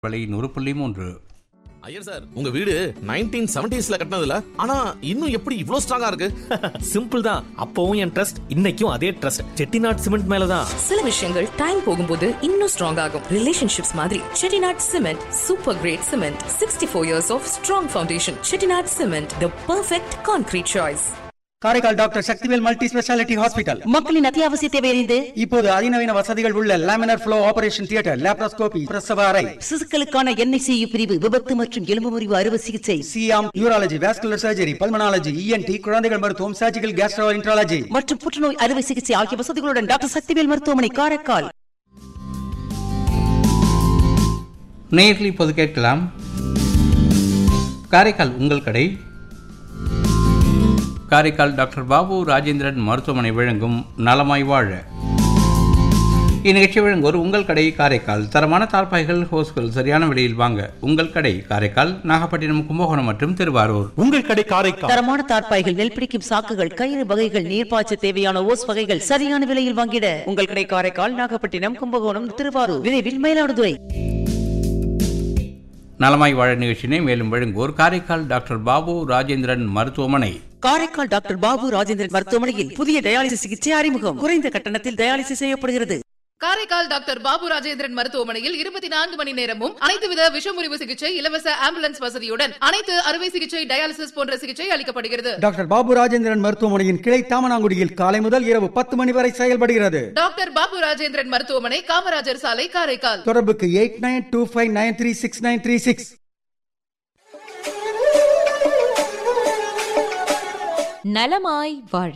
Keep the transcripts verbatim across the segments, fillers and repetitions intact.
விலை நூறு புள்ளி மூன்று. ஐயர் சார், உங்க வீடு நைன்டீன் செவன்டீஸ்ல கட்டினதுல ஆனா இன்னும் எப்படி இவ்ளோ ஸ்ட்ராங்கா இருக்கு? சிம்பிள் தான். அப்பவும் என் ட்ரஸ்ட், இன்னைக்கும் அதே ட்ரஸ்ட். செட்டிநாட் சிமெண்ட் மேலதான். சில விஷயங்கள் டைம் போகும்போது இன்னும் ஸ்ட்ராங் ஆகும். ரிலேஷன்ஷிப்ஸ் மாதிரி Chettinad cement super great cement. Sixty four years of strong foundation. Chettinad cement, the perfect concrete choice. Karaikal doctor Sakthivel multi speciality hospital. மக்களின் அத்தியாவசிய தேவையறிந்து இப்போது அதிநவீன வசதிகள் உள்ள laminar flow operation theatre, laparoscopy, பிரசவ அறை, சிசுக்களுக்கான என்ஐசியு பிரிவு, விபத்து மற்றும் எலும்பு முறிவு அறுவை சிகிச்சை, Siam, urology, vascular surgery, pulmonology, ENT, குழந்தைகள் மருத்துவம், சர்ஜிக்கல் கேஸ்ட்ரோஎன்ட்ராலஜி மற்றும் புற்றுநோய் அறுவை சிகிச்சை ஆகிய வசதிகளுடன் டாக்டர் சக்திவேல் மருத்துவமனை, காரைக்கால். நேயர்கள் இப்போது கேட்கலாம் காரைக்கால் உங்கள் கடை. காரைக்கால் டாக்டர் பாபு ராஜேந்திரன் மருத்துவமனை வழங்கும் நலமாய் வாழ. இந்நிகழ்ச்சி வழங்குவோர் உங்கள் கடை காரைக்கால். தரமான தார்பாய்கள், ஹோஸ்கள் சரியான விலையில் வாங்க உங்கள் கடை காரைக்கால், நாகப்பட்டினம், கும்பகோணம் மற்றும் திருவாரூர். உங்கள் கடை காரைக்கால். தரமான தார்பாய்கள், நெல் பிடிக்கும் சாக்குகள், கயிறு வகைகள், நீர்ப்பாய்ச்ச தேவையான ஓஸ் வகைகள் சரியான விலையில் வாங்கிட உங்கள் கடை காரைக்கால், நாகப்பட்டினம், கும்பகோணம், திருவாரூர், விரைவில் மயிலாடுதுறை. நலமாய் வாழ நிகழ்ச்சியினை மேலும் வழங்குவோர் காரைக்கால் டாக்டர் பாபு ராஜேந்திரன் மருத்துவமனை. காரைக்கால் டாக்டர் பாபு ராஜேந்திரன் மருத்துவமனையில் புதிய டயாலிசிஸ் சிகிச்சை அறிமுகம். குறைந்த கட்டணத்தில் டயாலிசிஸ் செய்யப்படுகிறது. காரைக்கால் டாக்டர் பாபு ராஜேந்திரன் மருத்துவமனையில் இருபத்தி நான்கு மணி நேரமும் அனைத்து வித விஷமுறிவு சிகிச்சை, இலவச ஆம்புலன்ஸ் வசதியுடன் அனைத்து அறுவை சிகிச்சை, டயாலிசிஸ் போன்ற சிகிச்சை அளிக்கப்படுகிறது. டாக்டர் பாபு ராஜேந்திரன் மருத்துவமனையின் கிளை தாமனாங்குடியில் காலை முதல் இரவு பத்து மணி வரை செயல்படுகிறது. டாக்டர் பாபு ராஜேந்திரன் மருத்துவமனை, காமராஜர் சாலை, காரைக்கால். தொடர்புக்கு eight nine two five nine three six nine three six. நலமாய் வாழ.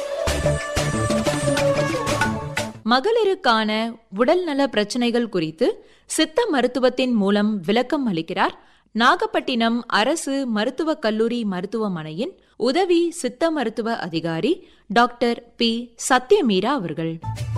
மகளிருக்கான உடல்நல பிரச்சனைகள் குறித்து சித்த மருத்துவத்தின் மூலம் விளக்கம் அளிக்கிறார் நாகப்பட்டினம் அரசு மருத்துவக் கல்லூரி மருத்துவமனையின் உதவி சித்த மருத்துவ அதிகாரி டாக்டர் பி சத்யமீரா அவர்கள்.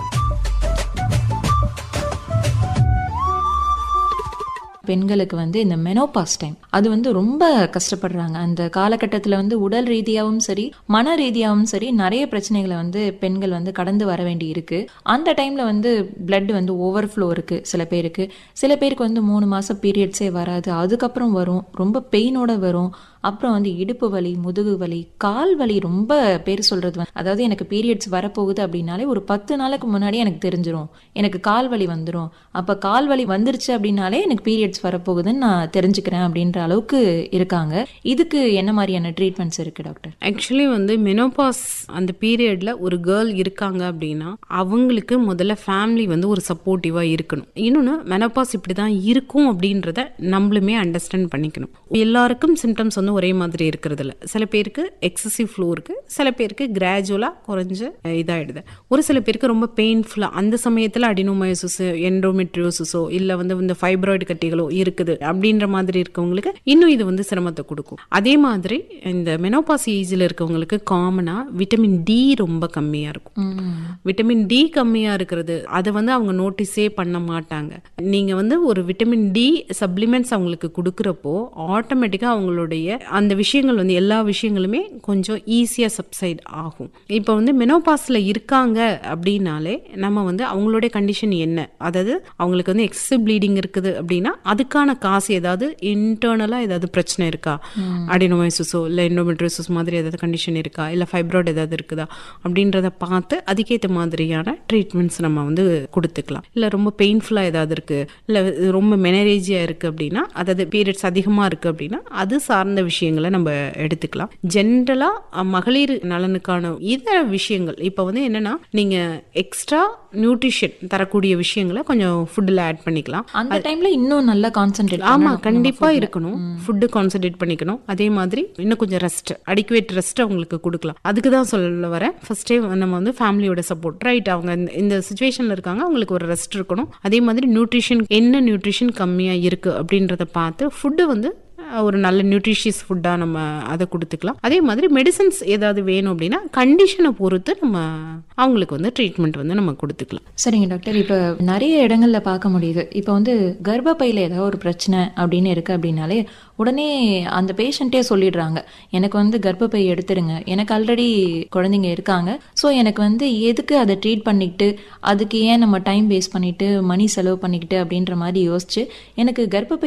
பெண்களுக்கு வந்து இந்த மெனோபாஸ் டைம் அது வந்து ரொம்ப கஷ்டப்படுறாங்க. அந்த காலகட்டத்தில் வந்து உடல் ரீதியாகவும் சரி, மன ரீதியாகவும் சரி, நிறைய பிரச்சனைகளை வந்து பெண்கள் வந்து கடந்து வர வேண்டி இருக்கு. அந்த டைம்ல வந்து பிளட் வந்து ஓவர்ஃப்ளோ இருக்கு சில பேருக்கு. சில பேருக்கு வந்து மூணு மாசம் பீரியட்ஸே வராது, அதுக்கப்புறம் வரும், ரொம்ப பெயினோட வரும். அப்புறம் வந்து இடுப்பு வலி, முதுகு வலி, கால் வலி. ரொம்ப பேர் சொல்றது அதாவது எனக்கு பீரியட்ஸ் வரப்போகுது அப்படின்னாலே ஒரு பத்து நாளுக்கு முன்னாடி எனக்கு தெரிஞ்சிடும், எனக்கு கால் வலி வந்துடும். அப்ப கால் வலி வந்துருச்சு அப்படின்னாலே எனக்கு பீரியட்ஸ் வரப்போகுதுன்னு நான் தெரிஞ்சுக்கிறேன் அப்படின்ற அளவுக்கு இருக்காங்க. இதுக்கு என்ன மாதிரியான ட்ரீட்மெண்ட்ஸ் இருக்கு டாக்டர்? ஆக்சுவலி வந்து மெனோபாஸ் அந்த பீரியட்ல ஒரு கேர்ள் இருக்காங்க அப்படின்னா அவங்களுக்கு முதல்ல ஃபேமிலி வந்து ஒரு சப்போர்ட்டிவா இருக்கணும். இன்னொன்று, மெனோபாஸ் இப்படிதான் இருக்கும் அப்படின்றத நம்மளுமே அண்டர்ஸ்டாண்ட் பண்ணிக்கணும். எல்லாருக்கும் சிம்டம்ஸ் வந்து ஒரே மாதிரி இருக்கிறது இல்லை. சில பேருக்கு எக்ஸசிவ் ஃப்ளோ இருக்கு, சில பேருக்கு கிராஜுவலா குறைஞ்சு இதாயிடுது. ஒரு சில பேருக்கு ரொம்ப பெயின்ஃபுல்லா அந்த சமயத்தில் அடினோமயோசிஸ், எண்டோமெட்ரியோசிஸோ இல்லை வந்து இந்த ஃபைப்ராய்டு கட்டிகளோ இருக்குது அப்படின்ற மாதிரி இருக்கவங்களுக்கு இன்னும் இது வந்து சிரமத்தை கொடுக்கும். அதே மாதிரி இந்த மெனோபாஸ் ஏஜில் இருக்கவங்களுக்கு காமனா விட்டமின் டி ரொம்ப கம்மியா இருக்கும். விட்டமின் டி கம்மியா இருக்கிறது அதை வந்து அவங்க நோட்டீஸே பண்ண மாட்டாங்க. நீங்க வந்து ஒரு விட்டமின் டி சப்ளிமெண்ட்ஸ் அவங்களுக்கு கொடுக்குறப்போ ஆட்டோமேட்டிக்கா அவங்களுடைய அந்த விஷயங்கள் வந்து எல்லா விஷயங்களுமே கொஞ்சம் ஈஸியா சப்சைட் ஆகும். இப்போ வந்து மெனோபாஸ்ல இருக்காங்க அப்படின்னாலே நம்ம வந்து அவங்களுடைய கண்டிஷன் என்ன, அதாவது அவங்களுக்கு வந்து எக்ஸசிவ் ப்ளீடிங் இருக்குது அப்படின்னா அதுக்கான காசு ஏதாவது இன்டர்னலா ஏதாவது பிரச்சனை இருக்கா, அடினோமைசிஸோ இல்லை எண்டோமெட்ரியோசிஸ் மாதிரி ஏதாவது கண்டிஷன் இருக்கா, இல்லை ஃபைப்ராய்டு ஏதாவது இருக்குதா அப்படின்றத பார்த்து அதுக்கேற்ற மாதிரியான ட்ரீட்மெண்ட்ஸ் நம்ம வந்து கொடுத்துக்கலாம். இல்லை ரொம்ப பெயின்ஃபுல்லாக ஏதாவது இருக்கு, இல்லை ரொம்ப மெனரேஜியா இருக்கு அப்படின்னா, அதாவது பீரியட்ஸ் அதிகமாக இருக்கு அப்படின்னா அது சார்ந்த விஷயங்களை நம்ம எடுத்துக்கலாம். ஜென்ரலா மகளிர் நலனுக்கான இதர விஷயங்கள் இப்போ வந்து என்னன்னா, நீங்க எக்ஸ்ட்ரா நியூட்ரிஷன் தரக்கூடிய விஷயங்களை கொஞ்சம் ஃபுட்டில் ஆட் பண்ணிக்கலாம். அந்த டைம்ல இன்னும் நல்லா கான்சென்ட்ரேட். ஆமா, கண்டிப்பா இருக்கணும். ஃபுட்டு கான்சென்ட்ரேட் பண்ணிக்கணும். அதே மாதிரி இன்னும் கொஞ்சம் ரெஸ்ட், அடிக்குவேட் ரெஸ்ட் அவங்களுக்கு கொடுக்கலாம். அதுக்கு தான் சொல்ல வரேன். ஃபர்ஸ்டே நம்ம வந்து ஃபேமிலியோட சப்போர்ட், ரைட், அவங்க இந்த சுச்சுவேஷன்ல இருக்காங்க, அவங்களுக்கு ஒரு ரெஸ்ட் இருக்கணும். அதே மாதிரி நியூட்ரிஷன், என்ன நியூட்ரிஷன் கம்மியா இருக்கு அப்படின்றத பார்த்து ஃபுட்டு வந்து ஒரு நல்ல நியூட்ரிஷியஸ் ஃபுட்டாக நம்ம அதை கொடுத்துக்கலாம். அதே மாதிரி மெடிசன்ஸ் ஏதாவது வேணும் அப்படின்னா கண்டிஷனை பொறுத்து நம்ம அவங்களுக்கு வந்து ட்ரீட்மெண்ட் வந்து நம்ம கொடுத்துக்கலாம். சரிங்க டாக்டர், இப்போ நிறைய இடங்கள்ல பார்க்க முடியுது, இப்போ வந்து கர்ப்பப்பையில் ஏதாவது ஒரு பிரச்சனை அப்படின்னு இருக்கு அப்படின்னாலே உடனே அந்த பேஷண்ட்டே சொல்லிடுறாங்க, எனக்கு வந்து கர்ப்பப்பை எடுத்துருங்க, எனக்கு ஆல்ரெடி குழந்தைங்க இருக்காங்க, ஸோ எனக்கு வந்து எதுக்கு அதை ட்ரீட் பண்ணிக்கிட்டு அதுக்கு ஏன் நம்ம டைம் வேஸ்ட் பண்ணிட்டு மணி செலவு பண்ணிக்கிட்டு அப்படின்ற மாதிரி யோசிச்சு எனக்கு கர்ப்பப்பை